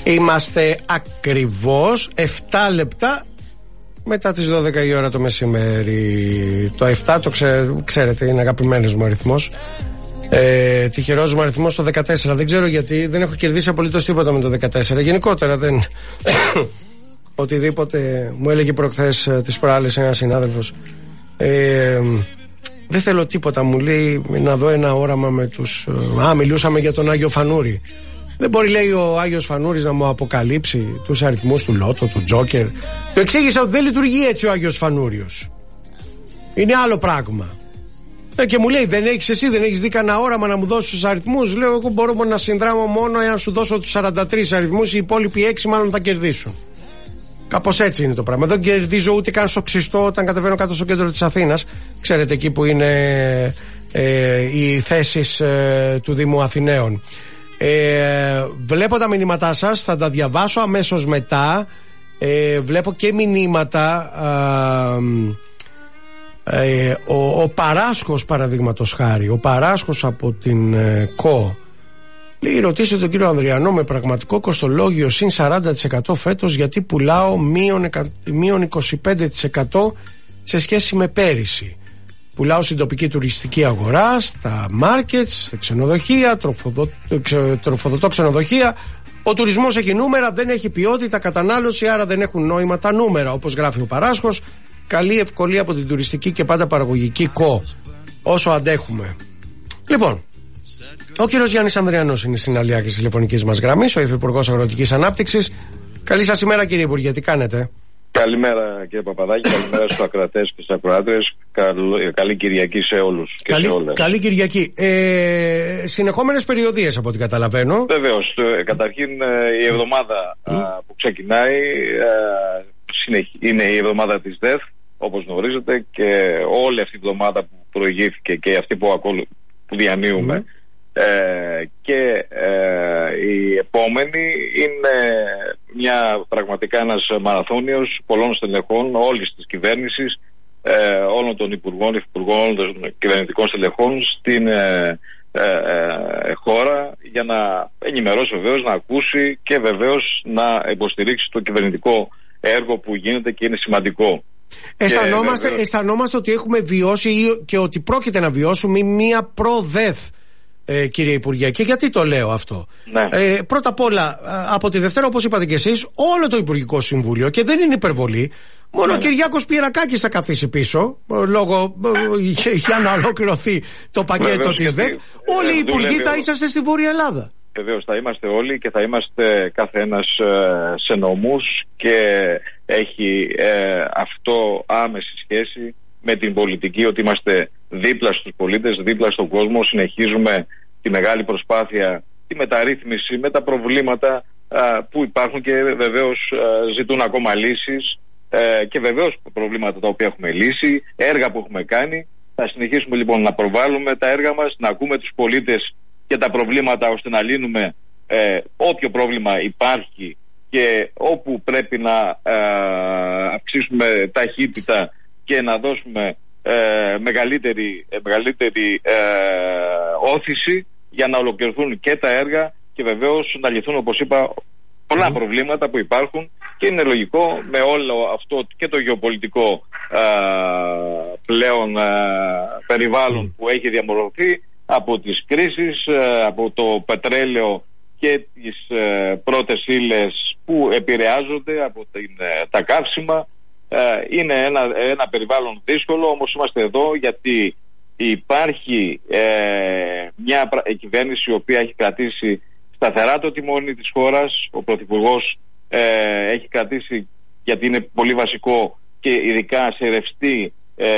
Είμαστε ακριβώς 7 λεπτά μετά τις 12 η ώρα το μεσημέρι. Το 7 το ξέρετε, είναι αγαπημένος μου αριθμός. Τυχερός μου αριθμός το 14. Δεν ξέρω γιατί, δεν έχω κερδίσει απολύτως τίποτα με το 14. Γενικότερα δεν. Οτιδήποτε μου έλεγε προχθές τις προάλλες ένας συνάδελφος. Δεν θέλω τίποτα, μου λέει, να δω ένα όραμα με τους. Μιλούσαμε για τον Άγιο Φανούρη. Δεν μπορεί, λέει, ο Άγιος Φανούρης να μου αποκαλύψει τους αριθμούς του Λότο, του Τζόκερ. Του εξήγησα ότι δεν λειτουργεί έτσι ο Άγιος Φανούριος. Είναι άλλο πράγμα. Και μου λέει, δεν έχεις δει κανένα όραμα να μου δώσεις τους αριθμούς? Λέω, εγώ μπορώ να συνδράμω μόνο εάν σου δώσω τους 43 αριθμούς, οι υπόλοιποι 6 μάλλον θα κερδίσουν. Κάπως έτσι είναι το πράγμα. Δεν κερδίζω ούτε καν στο Ξιστό όταν κατεβαίνω κάτω στο κέντρο της Αθήνας. Ξέρετε, εκεί που είναι οι θέσεις του Δήμου Αθηναίων. Βλέπω τα μηνύματά σας, θα τα διαβάσω αμέσως μετά. Βλέπω και μηνύματα. Ο Παράσχος, παραδείγματος χάρη, ο Παράσχος από την ΚΟ λέει, ρωτήστε τον κύριο Ανδριανό, με πραγματικό κοστολόγιο συν 40% φέτος, γιατί πουλάω μείον 25% σε σχέση με πέρυσι. Πουλάω στην τοπική τουριστική αγορά, στα μάρκετς, στα ξενοδοχεία, τροφοδοτώ ξενοδοχεία. Ο τουρισμός έχει νούμερα, δεν έχει ποιότητα κατανάλωση, άρα δεν έχουν νόημα τα νούμερα, όπως γράφει ο Παράσχος. Καλή ευκολία από την τουριστική και πάντα παραγωγική ΚΟ, όσο αντέχουμε. Λοιπόν, ο κύριος Γιάννης Ανδριανός είναι στην αλιά της τηλεφωνικής μας γραμμής, ο Υφυπουργός Αγροτικής Ανάπτυξης. Καλή σας ημέρα, κύριε Υπουργέ, τι κάνετε? Καλημέρα, κύριε Παπαδάκη, καλημέρα στους ακροατές και στις ακροάτριες. Καλή Κυριακή σε όλους και σε όλες. Καλή Κυριακή. Συνεχόμενες περιοδίες από ό,τι καταλαβαίνω. Βεβαίως. Καταρχήν η εβδομάδα που ξεκινάει είναι η εβδομάδα της ΔΕΘ, όπως γνωρίζετε, και όλη αυτή η εβδομάδα που προηγήθηκε και αυτή που διανύουμε και η επόμενη είναι πραγματικά ένας μαραθώνιος πολλών στελεχών όλης της κυβέρνησης, όλων των υπουργών, υφυπουργών, όλων των κυβερνητικών στελεχών στην χώρα, για να ενημερώσει βεβαίως, να ακούσει και βεβαίως να υποστηρίξει το κυβερνητικό έργο που γίνεται και είναι σημαντικό. Αισθανόμαστε ότι έχουμε βιώσει και ότι πρόκειται να βιώσουμε μία προ-ΔΕΘ, κύριε Υπουργέ. Και γιατί το λέω αυτό? Ναι. Πρώτα απ' όλα, από τη Δευτέρα, όπως είπατε και εσείς, όλο το Υπουργικό Συμβούλιο, και δεν είναι υπερβολή, μόνο ο Κυριάκος Πιερακάκης θα καθίσει πίσω για να ολοκληρωθεί το πακέτο της ΔΕΘ. Όλοι οι υπουργοί θα είσαστε στη Βόρεια Ελλάδα. Βεβαίως θα είμαστε όλοι και θα είμαστε κάθε ένας σε νομούς, και έχει αυτό άμεση σχέση με την πολιτική, ότι είμαστε δίπλα στους πολίτες, δίπλα στον κόσμο. Συνεχίζουμε τη μεγάλη προσπάθεια, τη μεταρρύθμιση με τα προβλήματα που υπάρχουν και βεβαίως ζητούν ακόμα λύσεις, και βεβαίως προβλήματα τα οποία έχουμε λύσει, έργα που έχουμε κάνει. Θα συνεχίσουμε λοιπόν να προβάλλουμε τα έργα μας, να ακούμε τους πολίτες και τα προβλήματα, ώστε να λύνουμε όποιο πρόβλημα υπάρχει, και όπου πρέπει να αυξήσουμε ταχύτητα και να δώσουμε μεγαλύτερη όθηση για να ολοκληρωθούν και τα έργα, και βεβαίως να λυθούν, όπως είπα, πολλά προβλήματα που υπάρχουν. Και είναι λογικό με όλο αυτό και το γεωπολιτικό πλέον περιβάλλον που έχει διαμορφωθεί από τις κρίσεις, από το πετρέλαιο και τις πρώτες ύλες που επηρεάζονται από τα καύσιμα. Είναι ένα περιβάλλον δύσκολο, όμως είμαστε εδώ γιατί υπάρχει μια κυβέρνηση η οποία έχει κρατήσει σταθερά το τιμόνι της χώρας. Ο Πρωθυπουργός έχει κρατήσει, γιατί είναι πολύ βασικό, και ειδικά σε ρευστή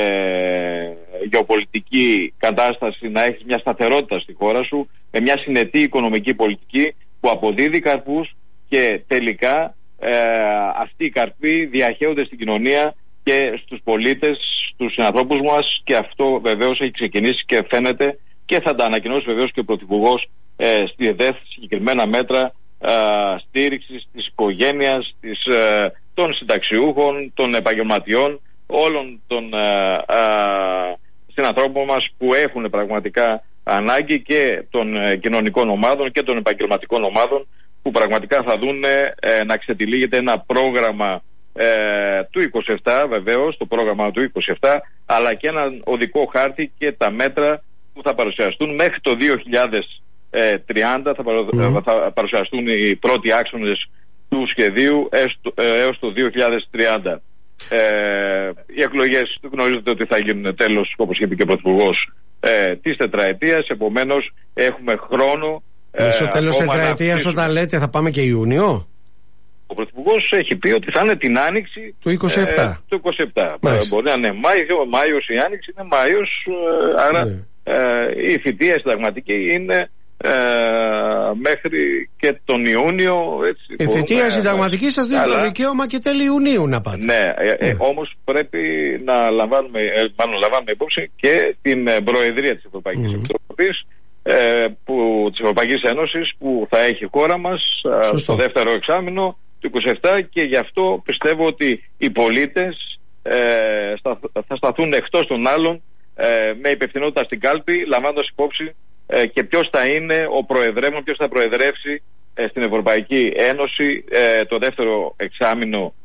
γεωπολιτική κατάσταση, να έχεις μια σταθερότητα στη χώρα σου, με μια συνετή οικονομική πολιτική που αποδίδει καρπούς, και τελικά αυτοί οι καρποί διαχέονται στην κοινωνία και στους πολίτες, στους συνανθρώπους μας, και αυτό βεβαίως έχει ξεκινήσει και φαίνεται, και θα τα ανακοινώσει βεβαίως και ο Πρωθυπουργός στη ΔΕΘ, συγκεκριμένα μέτρα στήριξης της οικογένειας, των συνταξιούχων, των επαγγελματιών, όλων των συνανθρώπων μας που έχουν πραγματικά ανάγκη, και των κοινωνικών ομάδων και των επαγγελματικών ομάδων, που πραγματικά θα δουν να ξετυλίγεται ένα πρόγραμμα του 27, βεβαίως το πρόγραμμα του 27, αλλά και έναν οδικό χάρτη και τα μέτρα που θα παρουσιαστούν μέχρι το 2030. Θα παρουσιαστούν οι πρώτοι άξονες του σχεδίου έως το 2030. Οι εκλογές γνωρίζετε ότι θα γίνουν τέλος, όπως είπε και ο Πρωθυπουργός, της τετραετίας. Επομένως έχουμε χρόνο. Στο τέλος της τετραετίας, όταν λέτε, θα πάμε και Ιούνιο? Ο Πρωθυπουργός έχει πει ότι θα είναι την άνοιξη του 27. Του 27. Μπορεί να είναι Μάιος, η άνοιξη είναι Μάιος. Άρα η θητεία συνταγματική είναι μέχρι και τον Ιούνιο. Έτσι, η θητεία συνταγματική σας δίνει το δικαίωμα και τέλη Ιουνίου να πάτε. Ναι, όμως πρέπει να λαμβάνουμε υπόψη και την Προεδρία της Ευρωπαϊκής Επιτροπής, της Ευρωπαϊκής Ένωσης, που θα έχει η χώρα μας στο δεύτερο εξάμηνο του 27, και γι' αυτό πιστεύω ότι οι πολίτες θα σταθούν εκτός των άλλων με υπευθυνότητα στην κάλπη, λαμβάνοντας υπόψη και ποιος θα είναι ο προεδρεύων, ποιος θα προεδρεύσει στην Ευρωπαϊκή Ένωση το δεύτερο εξάμηνο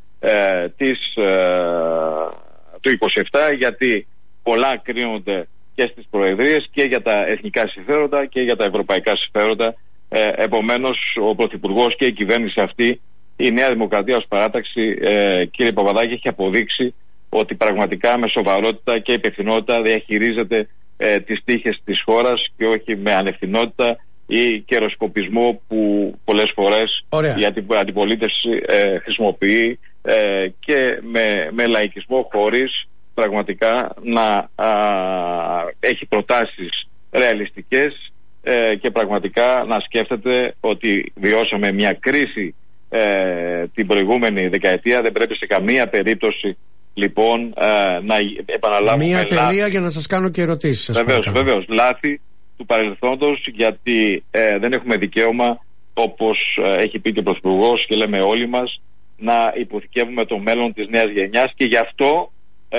του 27, γιατί πολλά κρίνονται και στις προεδρίες και για τα εθνικά συμφέροντα και για τα ευρωπαϊκά συμφέροντα. Επομένως, ο Πρωθυπουργός και η κυβέρνηση αυτή, η Νέα Δημοκρατία ως παράταξη, κύριε Παπαδάκη, έχει αποδείξει ότι πραγματικά με σοβαρότητα και υπευθυνότητα διαχειρίζεται τις τύχες της χώρας και όχι με ανευθυνότητα ή καιροσκοπισμό που πολλές φορές η αντιπολίτευση χρησιμοποιεί, και με λαϊκισμό, χωρίς πραγματικά να έχει προτάσεις ρεαλιστικές και πραγματικά να σκέφτεται ότι βιώσαμε μια κρίση την προηγούμενη δεκαετία. Δεν πρέπει σε καμία περίπτωση λοιπόν να επαναλάβουμε μία τελεία για να σας κάνω και ερωτήσεις. Βεβαίως, λάθη του παρελθόντος, γιατί δεν έχουμε δικαίωμα, όπως έχει πει και ο Πρωθυπουργός και λέμε όλοι μας, να υποθηκεύουμε το μέλλον της νέας γενιάς, και γι' αυτό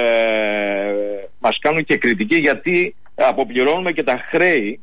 μας κάνουν και κριτική, γιατί αποπληρώνουμε και τα χρέη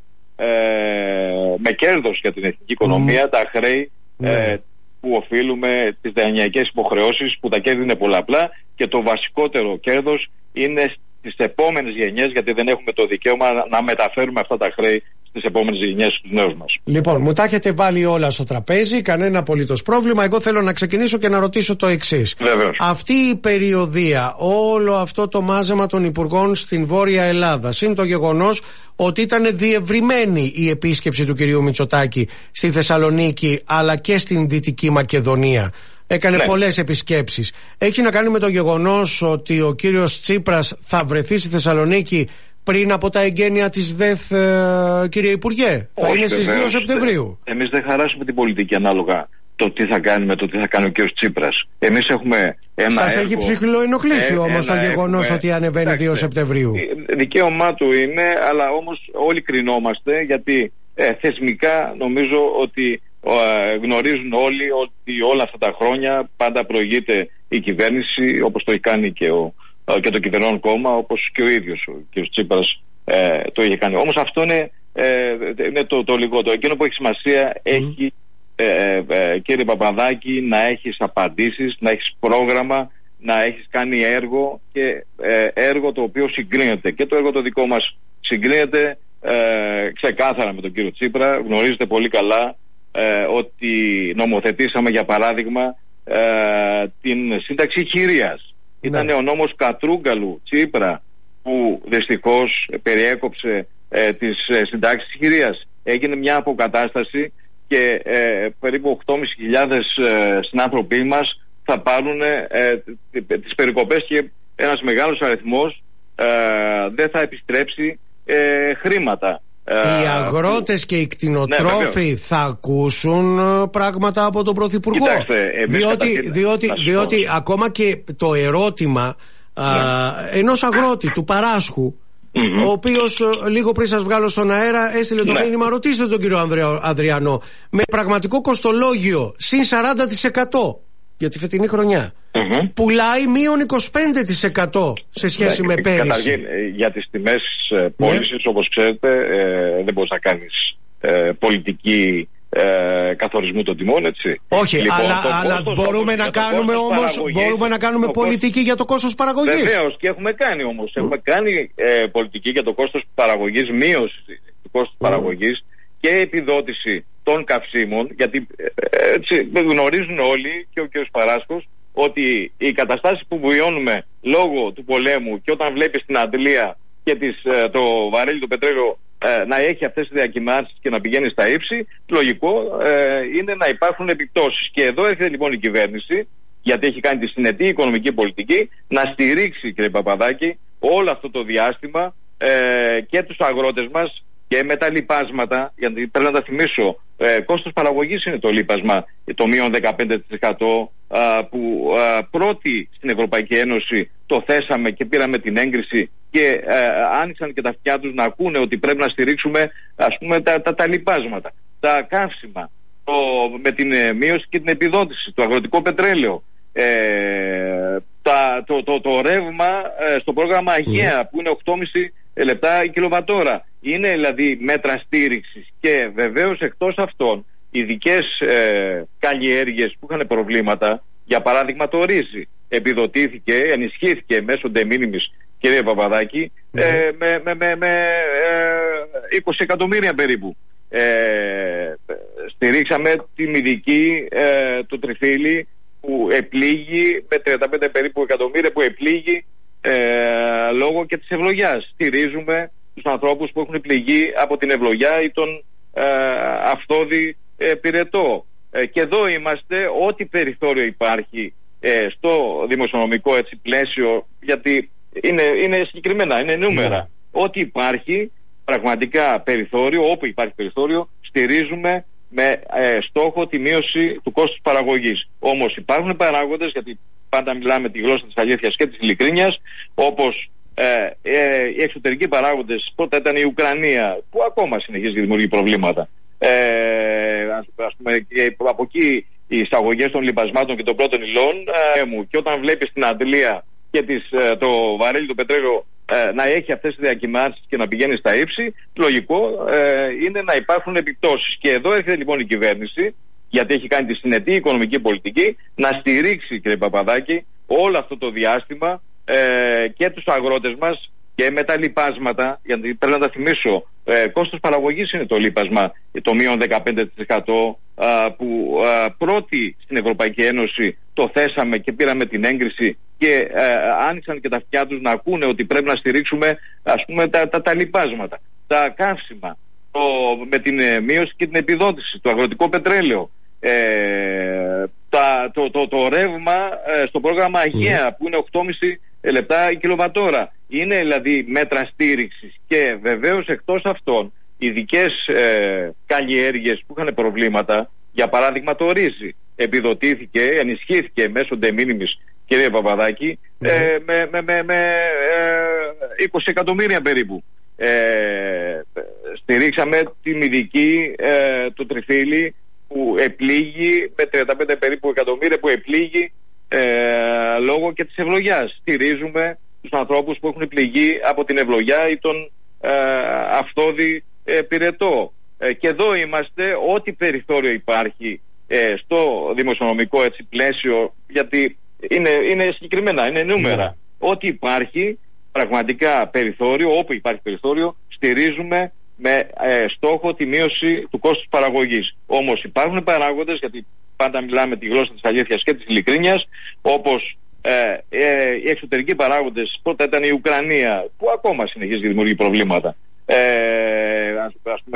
με κέρδος για την εθνική οικονομία, τα χρέη που οφείλουμε, τις δανειακές υποχρεώσεις, που τα κέρδη είναι πολλαπλά, και το βασικότερο κέρδος είναι στις επόμενες γενιές, γιατί δεν έχουμε το δικαίωμα να μεταφέρουμε αυτά τα χρέη στις επόμενες γενιές στους νέους μας. Λοιπόν, μου τα έχετε βάλει όλα στο τραπέζι, κανένα απολύτως πρόβλημα. Εγώ θέλω να ξεκινήσω και να ρωτήσω το εξής. Βεβαίως. Αυτή η περιοδεία, όλο αυτό το μάζεμα των υπουργών στην Βόρεια Ελλάδα, συν το γεγονός ότι ήταν διευρυμένη η επίσκεψη του κυρίου Μητσοτάκη στη Θεσσαλονίκη αλλά και στην Δυτική Μακεδονία, έκανε πολλές επισκέψεις, έχει να κάνει με το γεγονός ότι ο κύριος Τσίπρας θα βρεθεί στη Θεσσαλονίκη πριν από τα εγγένεια της ΔΕΘ, κύριε Υπουργέ? Θα είναι στις 2 Σεπτεμβρίου. Εμείς δεν χαράσουμε την πολιτική ανάλογα το τι θα κάνει με το τι θα κάνει ο κύριος Τσίπρας. Εμείς έχουμε ένα Σας έχει ψυχολογενοχλήσει όμως το γεγονός ότι ανεβαίνει 2 Σεπτεμβρίου. Δικαίωμά του είναι, αλλά όμως όλοι κρινόμαστε, γιατί θεσμικά νομίζω ότι γνωρίζουν όλοι ότι όλα αυτά τα χρόνια πάντα προηγείται η κυβέρνηση, όπως το έχει κάνει και το κυβερνών κόμμα, όπως και ο ίδιος ο κ. Τσίπρας το είχε κάνει. Όμως αυτό είναι το λιγότερο. Εκείνο που έχει σημασία έχει, κύριε Παπαδάκη, να έχεις απαντήσεις, να έχεις πρόγραμμα, να έχεις κάνει έργο, και έργο το οποίο συγκρίνεται. Και το έργο το δικό μας συγκρίνεται ξεκάθαρα με τον κύριο Τσίπρα. Γνωρίζετε πολύ καλά ότι νομοθετήσαμε, για παράδειγμα, την σύνταξη χειρίας. Ήταν ο νόμος Κατρούγκαλου Τσίπρα που δυστυχώς περιέκοψε τις συντάξεις χειρίας. Έγινε μια αποκατάσταση και περίπου 8.500 συνάνθρωποι μας θα πάρουν τις περικοπές, και ένας μεγάλος αριθμός δεν θα επιστρέψει χρήματα. Οι αγρότες και οι κτηνοτρόφοι θα ακούσουν πράγματα από τον Πρωθυπουργό. Κοιτάξτε, διότι ακόμα και το ερώτημα ενός αγρότη, του Παράσχου, ο οποίος λίγο πριν σας βγάλω στον αέρα έστειλε το μήνυμα, ρωτήστε τον κύριο Ανδριανό, με πραγματικό κοστολόγιο συν 40% για τη φετινή χρονιά, πουλάει μείον 25% σε σχέση με πέρυσι. Καταρχήν, για τις τιμές πώλησης, όπως ξέρετε, δεν μπορείς να κάνεις πολιτική καθορισμού των τιμών, έτσι. Όχι, λοιπόν, αλλά μπορούμε να κάνουμε όμως πολιτική για το κόστος παραγωγής. Βεβαίως, και έχουμε κάνει όμως. Έχουμε κάνει πολιτική για το κόστος παραγωγής, μείωση του κόστους παραγωγής και επιδότηση των καυσίμων, γιατί έτσι, γνωρίζουν όλοι και ο κ. Παράσκος ότι οι καταστάσεις που βιώνουμε λόγω του πολέμου, και όταν βλέπεις την αντλία και το βαρέλι του πετρέλαιο να έχει αυτές τις διακυμάνσεις και να πηγαίνει στα ύψη, λογικό είναι να υπάρχουν επιπτώσεις. Και εδώ έρχεται λοιπόν η κυβέρνηση, γιατί έχει κάνει τη συνετή οικονομική πολιτική, να στηρίξει, κύριε Παπαδάκη, όλο αυτό το διάστημα και τους αγρότες μας και με τα λιπάσματα, γιατί πρέπει να τα θυμίσω, κόστος παραγωγής είναι το λίπασμα, το μείον 15% που πρώτοι στην Ευρωπαϊκή Ένωση το θέσαμε και πήραμε την έγκριση και άνοιξαν και τα αυτιά τους να ακούνε ότι πρέπει να στηρίξουμε, ας πούμε, τα λιπάσματα, τα καύσιμα, με την μείωση και την επιδότηση, το αγροτικό πετρέλαιο, το ρεύμα στο πρόγραμμα Αγία που είναι 8,5 λεπτά η κιλοβατόρα. Είναι δηλαδή μέτρα στήριξης. Και βεβαίως εκτός αυτών ειδικές καλλιέργειες που είχαν προβλήματα, για παράδειγμα το ρύζι, επιδοτήθηκε, ενισχύθηκε μέσω de minimis, κύριε Παπαδάκη, με 20 εκατομμύρια περίπου. Στηρίξαμε την ειδική, το τριφύλι που επλήγει με 35 περίπου εκατομμύρια, που επλήγει λόγω και της ευλογιάς. Στηρίζουμε τους ανθρώπους που έχουν πληγεί από την ευλογιά ή τον αυθόδη πυρετό. Και εδώ είμαστε, ό,τι περιθώριο υπάρχει στο δημοσιονομικό έτσι πλαίσιο, γιατί είναι συγκεκριμένα, είναι νούμερα. Ό,τι υπάρχει πραγματικά περιθώριο, όπου υπάρχει περιθώριο, στηρίζουμε με στόχο τη μείωση του κόστους παραγωγής. Όμως υπάρχουν παράγοντες, γιατί πάντα μιλάμε τη γλώσσα της αλήθειας και της ειλικρίνειας, όπως οι εξωτερικοί παράγοντες. Πρώτα ήταν η Ουκρανία, που ακόμα συνεχίζει και δημιουργεί προβλήματα. Ας πούμε, και από εκεί οι εισαγωγές των λιπασμάτων και των πρώτων υλών, και όταν βλέπεις την αντλία και το βαρέλι του πετρέλαιο να έχει αυτές τις διακυμάνσεις και να πηγαίνει στα ύψη, λογικό είναι να υπάρχουν επιπτώσεις. Και εδώ έρχεται λοιπόν η κυβέρνηση, γιατί έχει κάνει τη συνετή οικονομική πολιτική, να στηρίξει, κύριε Παπαδάκη, όλο αυτό το διάστημα και τους αγρότες μας και με τα λιπάσματα, γιατί πρέπει να τα θυμίσω, κόστος παραγωγής είναι το λίπασμα, το μείον 15% που πρώτοι στην Ευρωπαϊκή Ένωση το θέσαμε και πήραμε την έγκριση και άνοιξαν και τα αυτιά τους να ακούνε ότι πρέπει να στηρίξουμε, ας πούμε, τα λιπάσματα, τα καύσιμα, με την μείωση και την επιδότηση, το αγροτικό πετρέλαιο, το ρεύμα στο πρόγραμμα Αγία που είναι 8,5 λεπτά η κιλοβατόρα. Είναι δηλαδή μέτρα στήριξης. Και βεβαίως εκτός αυτών ειδικές καλλιέργειες που είχαν προβλήματα, για παράδειγμα το ρύζι, επιδοτήθηκε, ενισχύθηκε μέσω de minimis, κύριε Παπαδάκη, με 20 εκατομμύρια περίπου. Στηρίξαμε την ειδική, το τριφύλι που επλήγει με 35 περίπου εκατομμύρια, που επλήγει λόγω και της ευλογιάς. Στηρίζουμε τους ανθρώπους που έχουν πληγεί από την ευλογιά ή τον αυθόδη πυρετό. Και εδώ είμαστε, ό,τι περιθώριο υπάρχει στο δημοσιονομικό έτσι πλαίσιο, γιατί είναι συγκεκριμένα, είναι νούμερα. Ό,τι υπάρχει πραγματικά περιθώριο, όπου υπάρχει περιθώριο, στηρίζουμε με στόχο τη μείωση του κόστους παραγωγής. Όμως υπάρχουν παράγοντες, γιατί πάντα μιλάμε τη γλώσσα της αλήθειας και της ειλικρίνειας, όπως οι εξωτερικοί παράγοντες. Πρώτα ήταν η Ουκρανία, που ακόμα συνεχίζει και δημιουργεί προβλήματα. Ας πούμε,